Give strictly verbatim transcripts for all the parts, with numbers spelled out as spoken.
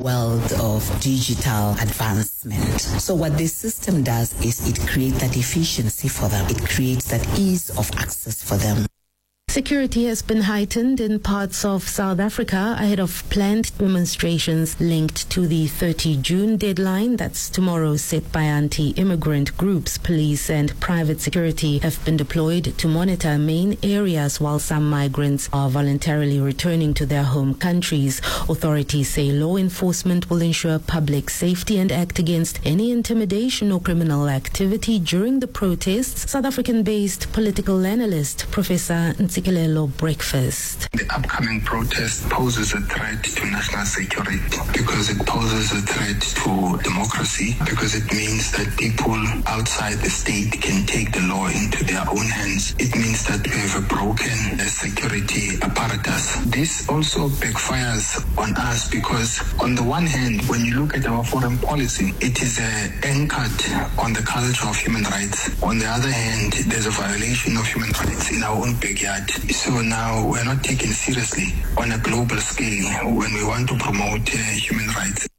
world of digital advancement. So what this system does is it creates that efficiency for them. It creates that ease of access for them. Security has been heightened in parts of South Africa ahead of planned demonstrations linked to the thirtieth of June deadline. That's tomorrow, set by anti-immigrant groups. Police and private security have been deployed to monitor main areas while some migrants are voluntarily returning to their home countries. Authorities say law enforcement will ensure public safety and act against any intimidation or criminal activity during the protests. South African-based political analyst Professor Ntsikelelo Breakfast. The upcoming protest poses a threat to national security because it poses a threat to democracy, because it means that people outside the state can take the law into their own hands. It means that we have a broken security apparatus. This also backfires on us because on the one hand, when you look at our foreign policy, it is uh, anchored on the culture of human rights. On the other hand, there's a violation of human rights in our own backyard. So now we're not taken seriously on a global scale when we want to promote uh, human rights.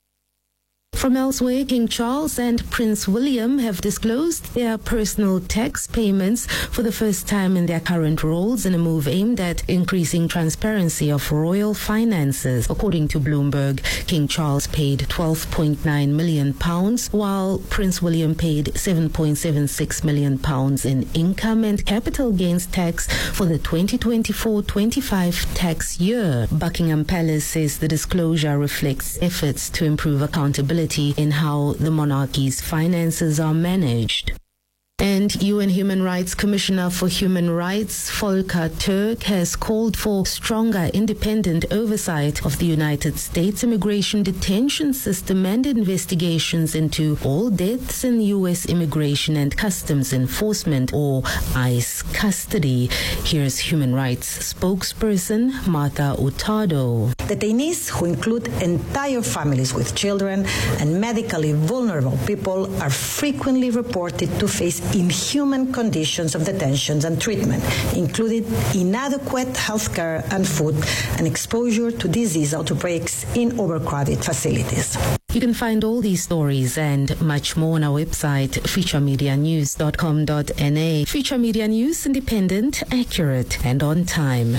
From elsewhere, King Charles and Prince William have disclosed their personal tax payments for the first time in their current roles in a move aimed at increasing transparency of royal finances. According to Bloomberg, King Charles paid twelve point nine million pounds, while Prince William paid seven point seven six million pounds in income and capital gains tax for the twenty twenty-four twenty-five tax year. Buckingham Palace says the disclosure reflects efforts to improve accountability in how the monarchy's finances are managed. And U N Human Rights Commissioner for Human Rights, Volker Turk, has called for stronger independent oversight of the United States immigration detention system and investigations into all deaths in U S Immigration and Customs Enforcement, or ICE, custody. Here's Human Rights spokesperson Martha Hurtado. Detainees, who include entire families with children and medically vulnerable people, are frequently reported to face inhuman conditions of detention and treatment, including inadequate health care and food, and exposure to disease outbreaks in overcrowded facilities. You can find all these stories and much more on our website, future media news dot com dot n a. Future Media News, independent, accurate, and on time.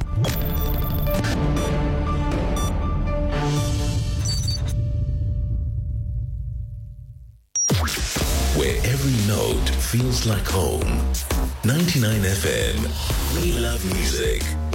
Where every note feels like home. ninety-nine F M. We love music.